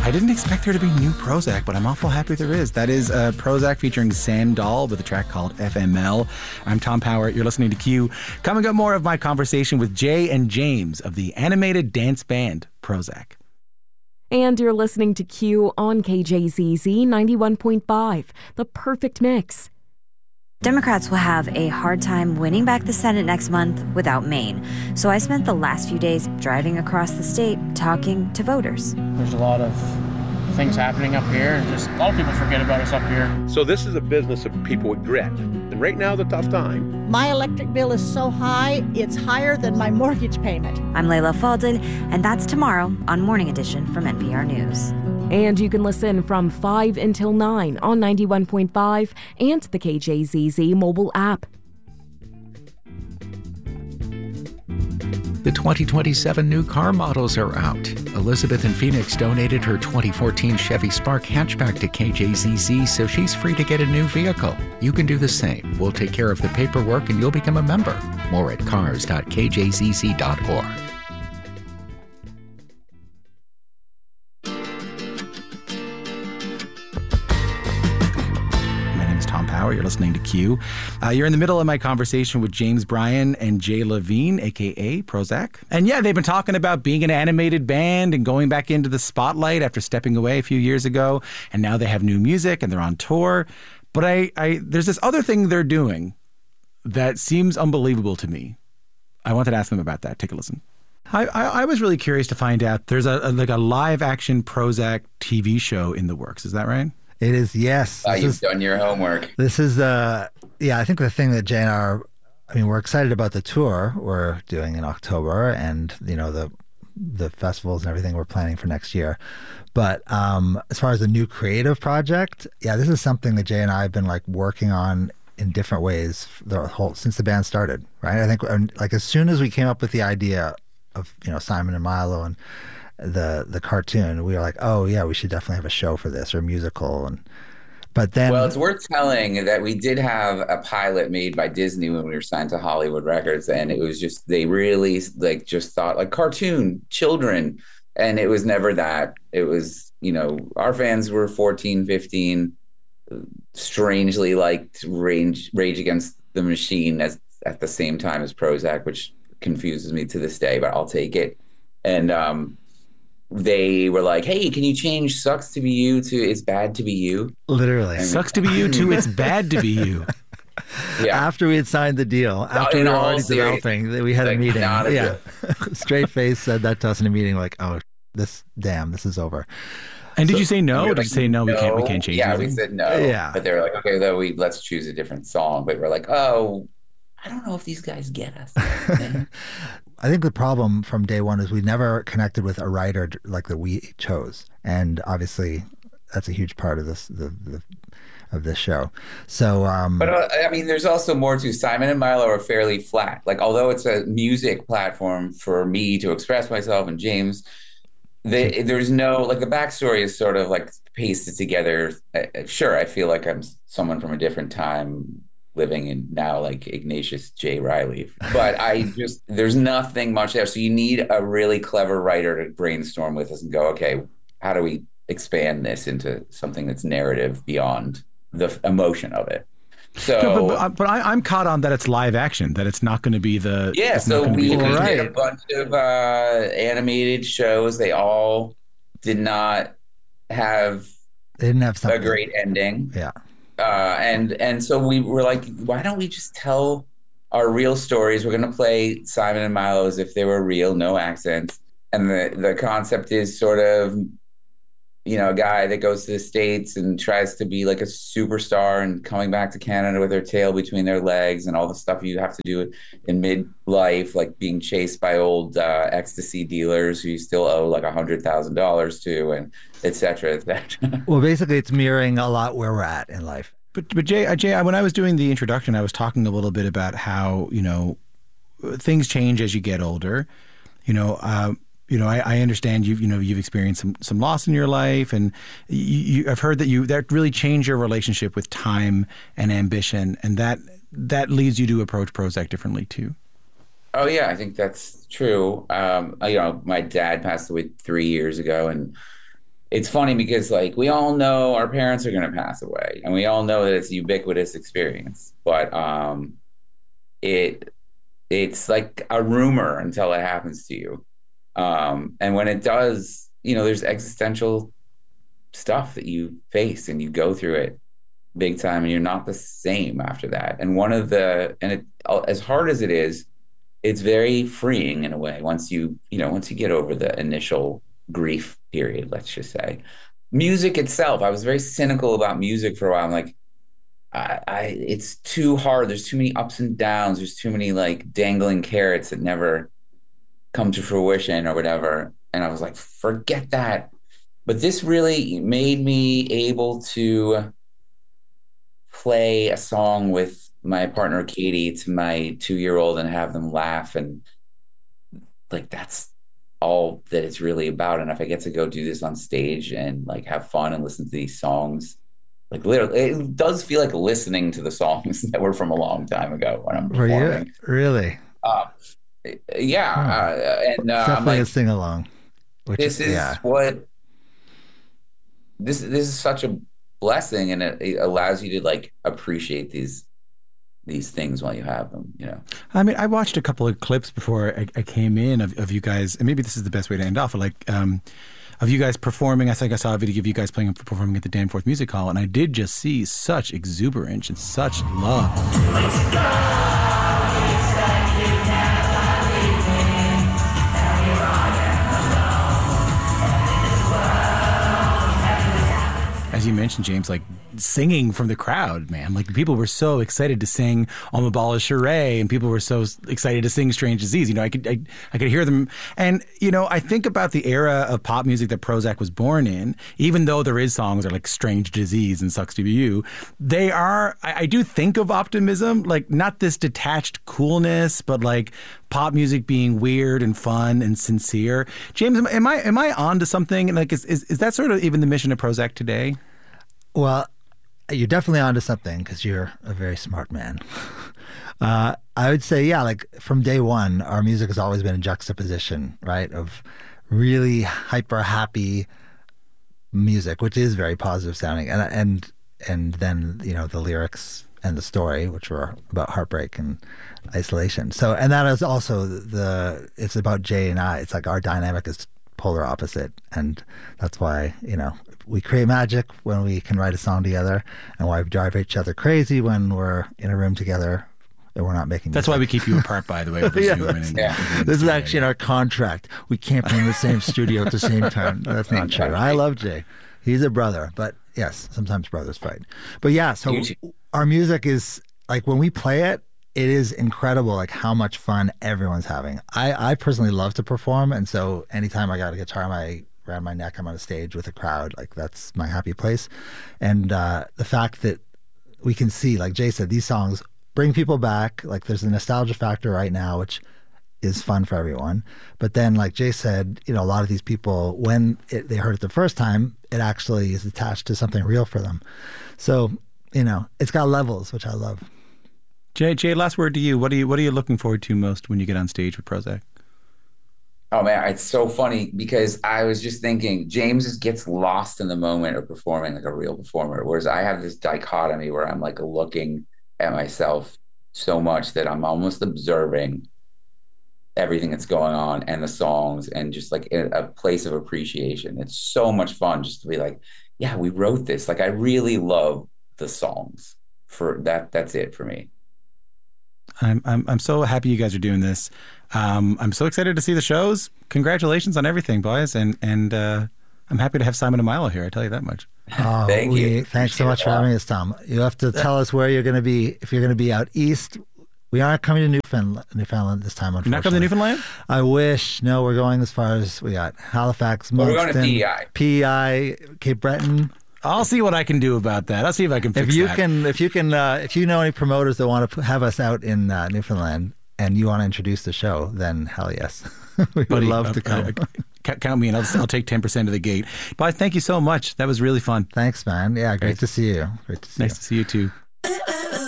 I didn't expect there to be new Prozzäk, but I'm awful happy there is. That is Prozzäk featuring Sam Dahl with a track called FML. I'm Tom Power. You're listening to Q. Coming up, more of my conversation with Jay and James of the animated dance band Prozzäk. And you're listening to Q on KJZZ 91.5, the perfect mix. Democrats will have a hard time winning back the Senate next month without Maine. So I spent the last few days driving across the state talking to voters. There's a lot of things happening up here, and just a lot of people forget about us up here. So this is a business of people with grit. And right now is a tough time. My electric bill is so high, it's higher than my mortgage payment. I'm Layla Falded, and that's tomorrow on Morning Edition from NPR News. And you can listen from 5 until 9 on 91.5 and the KJZZ mobile app. The 2027 new car models are out. Elizabeth in Phoenix donated her 2014 Chevy Spark hatchback to KJZZ, so she's free to get a new vehicle. You can do the same. We'll take care of the paperwork and you'll become a member. More at cars.kjzz.org. You're listening to Q. You're in the middle of my conversation with James Bryan and Jay Levine, a.k.a. Prozzäk. And yeah, they've been talking about being an animated band and going back into the spotlight after stepping away a few years ago. And now they have new music and they're on tour. But there's this other thing they're doing that seems unbelievable to me. I wanted to ask them about that. Take a listen. I was really curious to find out there's a live action Prozzäk TV show in the works. Is that right? It is, yes. You've done your homework. This is, I think the thing that Jay and we're excited about the tour we're doing in October and, the festivals and everything we're planning for next year. But as far as the new creative project, this is something that Jay and I have been working on in different ways since the band started, right? I think as soon as we came up with the idea of, Simon and Milo and the cartoon, we were like, oh yeah, we should definitely have a show for this or a musical. But then, well, it's worth telling that we did have a pilot made by Disney when we were signed to Hollywood Records, and it was just they really just thought cartoon children, and it was never that. It was our fans were 14, 15, strangely liked Rage Against the Machine at the same time as Prozzäk, which confuses me to this day, but I'll take it. And they were like, hey, can you change sucks to be you to it's bad to be you? Literally. Sucks to be you to it's bad to be you. Yeah. After we had signed the deal, after we were already developing, we had a meeting. Straight face said that to us in a meeting, oh, this is over. And did you say no? Did you say no? We can't change it. Yeah, we said no. Yeah. But they were like, okay, though let's choose a different song. But we're like, oh, I don't know if these guys get us. I think the problem from day one is we never connected with a writer that we chose, and obviously that's a huge part of this of this show. So, but there's also more to Simon and Milo are fairly flat. Although it's a music platform for me to express myself and James, there's no the backstory is sort of pasted together. Sure, I feel like I'm someone from a different time, living in now Ignatius J. Riley. But there's nothing much there. So you need a really clever writer to brainstorm with us and go, okay, how do we expand this into something that's narrative beyond the emotion of it? So, but I'm caught on that it's live action, that it's not going to be the... Yeah, so we did a bunch of animated shows. They all did not have... They didn't have something. A great ending. Yeah. And so we were like, why don't we just tell our real stories? We're going to play Simon and Milo as if they were real, no accents. And the concept is sort of, a guy that goes to the States and tries to be a superstar and coming back to Canada with their tail between their legs and all the stuff you have to do in midlife, being chased by old ecstasy dealers who you still owe $100,000 to, and et cetera, et cetera. Well, basically it's mirroring a lot where we're at in life. But Jay, when I was doing the introduction, I was talking a little bit about how, things change as you get older. I understand you've experienced some loss in your life, and I've heard that really changed your relationship with time and ambition, and that leads you to approach Prozzäk differently too. Oh yeah, I think that's true. My dad passed away 3 years ago, and it's funny because like we all know our parents are going to pass away, and we all know that it's a ubiquitous experience, but it's like a rumor until it happens to you. And when it does, there's existential stuff that you face and you go through it big time, and you're not the same after that. And as hard as it is, it's very freeing in a way once you get over the initial grief period, let's just say. Music itself, I was very cynical about music for a while. I'm like, it's too hard. There's too many ups and downs. There's too many like dangling carrots that never come to fruition or whatever. And I was like, forget that. But this really made me able to play a song with my partner, Katie, to my 2-year-old and have them laugh. And like, that's all that it's really about. And if I get to go do this on stage and like have fun and listen to these songs, like literally, it does feel like listening to the songs that were from a long time ago when I'm performing. Were you? Really? Yeah. And definitely a sing along. This is such a blessing, and it allows you to like appreciate these things while you have them, I mean, I watched a couple of clips before I came in of you guys, and maybe this is the best way to end off, like of you guys performing. I think I saw a video of you guys performing at the Danforth Music Hall, and I did just see such exuberance and such love. As you mentioned, James, like singing from the crowd, man. Like people were so excited to sing On the Ball is Charade, and people were so excited to sing Strange Disease. I could hear them. And, I think about the era of pop music that Prozzäk was born in, even though there is songs that are like Strange Disease and Sucks to Be You. They are, I do think of optimism, like not this detached coolness, but like pop music being weird and fun and sincere. James, am I on to something? Like, is that sort of even the mission of Prozzäk today? Well, you're definitely onto something because you're a very smart man. I would say, yeah, like from day one, our music has always been a juxtaposition, right, of really hyper happy music, which is very positive sounding, and then the lyrics and the story, which were about heartbreak and isolation. So, and that is also it's about Jay and I. It's like our dynamic is polar opposite, and that's why we create magic when we can write a song together, and why we drive each other crazy when we're in a room together and we're not making music. That's why we keep you apart, by the way. This is actually in our contract. We can't be in the same studio at the same time. That's not true. I love Jay. He's a brother, but yes, sometimes brothers fight. But yeah, so our music is like when we play it, it is incredible, like how much fun everyone's having. I personally love to perform, and so anytime I got a guitar around my neck, I'm on a stage with a crowd, like that's my happy place. And the fact that we can see, like Jay said, these songs bring people back. Like there's a nostalgia factor right now, which is fun for everyone. But then, like Jay said, a lot of these people, when they heard it the first time, it actually is attached to something real for them. So, it's got levels, which I love. Jay, last word to you. What are you looking forward to most when you get on stage with Prozzäk? Oh man, it's so funny because I was just thinking James gets lost in the moment of performing like a real performer, whereas I have this dichotomy where I'm like looking at myself so much that I'm almost observing everything that's going on and the songs, and just like a place of appreciation. It's so much fun just to be like, yeah, we wrote this. Like I really love the songs for that. That's it for me. I'm so happy you guys are doing this. I'm so excited to see the shows. Congratulations on everything, boys, and I'm happy to have Simon and Milo here. I tell you that much. Oh, Thank you. Thanks so much for having us, Tom. You have to tell us where you're going to be. If you're going to be out east, we aren't coming to Newfoundland this time. Unfortunately, you're not coming to Newfoundland. I wish. No, we're going as far as we got Halifax, Moncton, PEI, Cape Breton. I'll see what I can do about that. I'll see if I can fix that. If you know any promoters that want to have us out in Newfoundland and you want to introduce the show, then hell yes, we would love to come. Count me in. I'll take 10% of the gate. But thank you so much. That was really fun. Thanks, man. Yeah, great to see you. Great to see you. Nice to see you too.